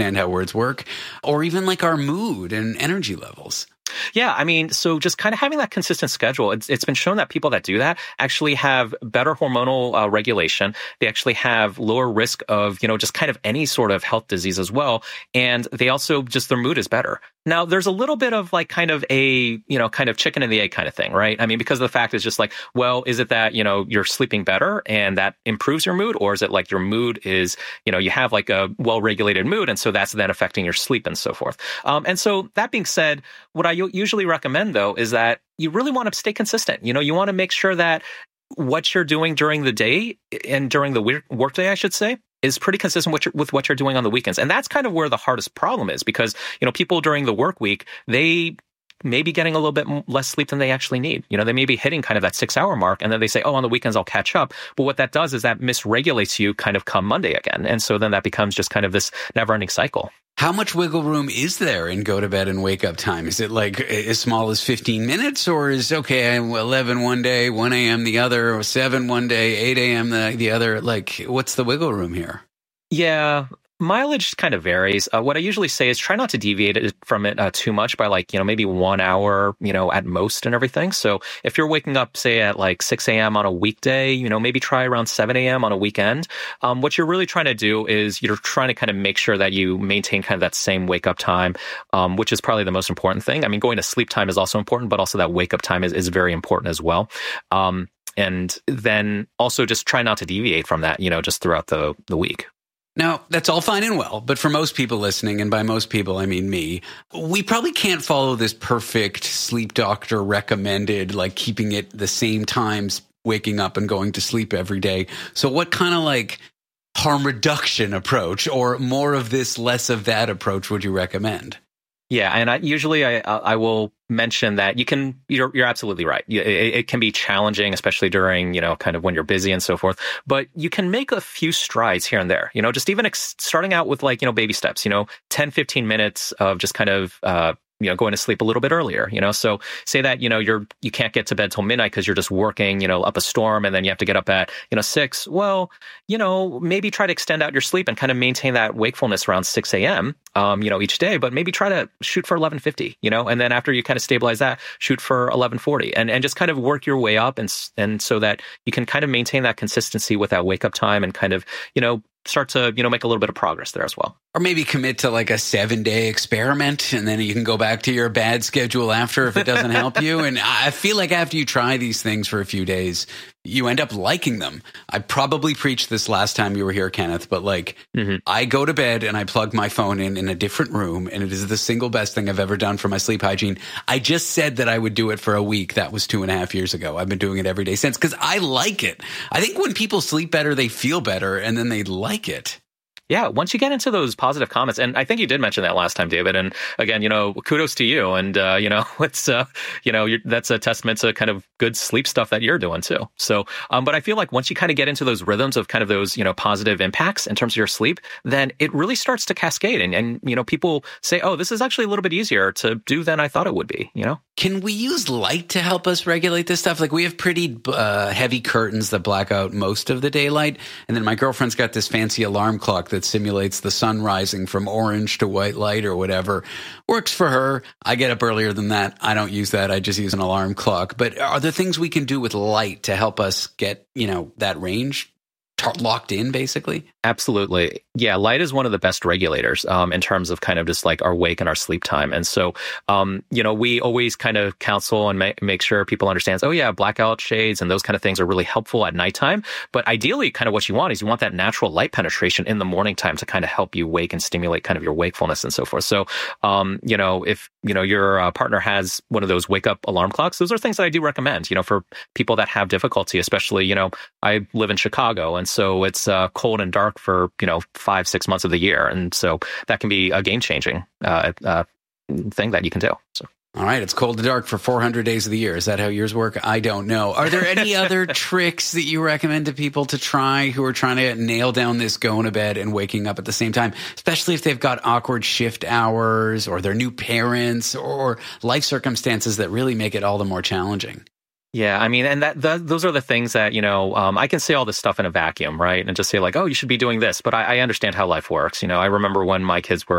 understand how words work, or even like our mood and energy levels. Yeah, I mean, so just kind of having that consistent schedule, it's been shown that people that do that actually have better hormonal regulation. They actually have lower risk of, just kind of any sort of health disease as well. And they also just, their mood is better. Now, there's a little bit of like kind of a, kind of chicken and the egg kind of thing, right? I mean, because the fact is just like, well, is it that, you're sleeping better and that improves your mood? Or is it like your mood is, you have like a well-regulated mood, and so that's then affecting your sleep and so forth. And so that being said, what I usually recommend, though, is that you really want to stay consistent. You want to make sure that what you're doing during the day and during the workday, I should say, is pretty consistent with what you're doing on the weekends. And that's kind of where the hardest problem is, because, people during the work week, they may be getting a little bit less sleep than they actually need. They may be hitting kind of that 6-hour mark, and then they say, oh, on the weekends I'll catch up. But what that does is that misregulates you kind of come Monday again. And so then that becomes just kind of this never-ending cycle. How much wiggle room is there in go to bed and wake up time? Is it like as small as 15 minutes, or is, okay, 11 one day, 1 a.m. the other, or 7 one day, 8 a.m. the other? Like, what's the wiggle room here? Yeah. Mileage kind of varies. What I usually say is try not to deviate from it too much by like, maybe 1 hour, at most and everything. So if you're waking up, say at like 6 a.m. on a weekday, maybe try around 7 a.m. on a weekend. What you're really trying to do is you're trying to kind of make sure that you maintain kind of that same wake up time, which is probably the most important thing. I mean, going to sleep time is also important, but also that wake up time is very important as well. And then also just try not to deviate from that, just throughout the week. Now, that's all fine and well, but for most people listening, and by most people, I mean me, we probably can't follow this perfect sleep doctor recommended, like keeping it the same times, waking up and going to sleep every day. So what kind of like harm reduction approach, or more of this, less of that approach would you recommend? Yeah, and I will mention that you're absolutely right. It can be challenging, especially during, kind of when you're busy and so forth, but you can make a few strides here and there, just even starting out with like, baby steps, 10, 15 minutes of just kind of, going to sleep a little bit earlier, so say that, you can't get to bed till midnight because you're just working, up a storm, and then you have to get up at, 6. Well, maybe try to extend out your sleep and kind of maintain that wakefulness around 6 a.m., each day, but maybe try to shoot for 11:50, and then after you kind of stabilize that, shoot for 11:40 and just kind of work your way up. And so that you can kind of maintain that consistency with that wake up time and kind of, start to, make a little bit of progress there as well. Or maybe commit to like a 7-day experiment, and then you can go back to your bad schedule after if it doesn't help you. And I feel like after you try these things for a few days, you end up liking them. I probably preached this last time you were here, Kenneth, but like I go to bed and I plug my phone in a different room, and it is the single best thing I've ever done for my sleep hygiene. I just said that I would do it for a week. That was 2.5 years ago. I've been doing it every day since, because I like it. I think when people sleep better, they feel better, and then they like it. Yeah, once you get into those positive comments, and I think you did mention that last time, David. And again, kudos to you. And it's that's a testament to kind of good sleep stuff that you're doing too. So, but I feel like once you kind of get into those rhythms of kind of those positive impacts in terms of your sleep, then it really starts to cascade. And people say, oh, this is actually a little bit easier to do than I thought it would be. Can we use light to help us regulate this stuff? Like, we have pretty heavy curtains that black out most of the daylight. And then my girlfriend's got this fancy alarm clock that simulates the sun rising from orange to white light or whatever. Works for her. I get up earlier than that. I don't use that. I just use an alarm clock. But are there things we can do with light to help us get, that range locked in, basically? Absolutely. Yeah, light is one of the best regulators in terms of kind of just like our wake and our sleep time. And so, we always kind of counsel and make sure people understand, oh yeah, blackout shades and those kind of things are really helpful at nighttime. But ideally, kind of what you want is you want that natural light penetration in the morning time to kind of help you wake and stimulate kind of your wakefulness and so forth. So, if, your partner has one of those wake up alarm clocks, those are things that I do recommend, for people that have difficulty, especially, I live in Chicago, and so it's cold and dark for 5-6 months of the year, and so that can be a game-changing thing that you can do. So. All right, it's cold and dark for 400 days of the year. Is that how yours work? I don't know. Are there any other tricks that you recommend to people to try who are trying to nail down this going to bed and waking up at the same time, especially if they've got awkward shift hours or they're new parents or life circumstances that really make it all the more challenging? Yeah, I mean, and those are the things that, I can say all this stuff in a vacuum, right? And just say like, oh, you should be doing this. But I understand how life works. I remember when my kids were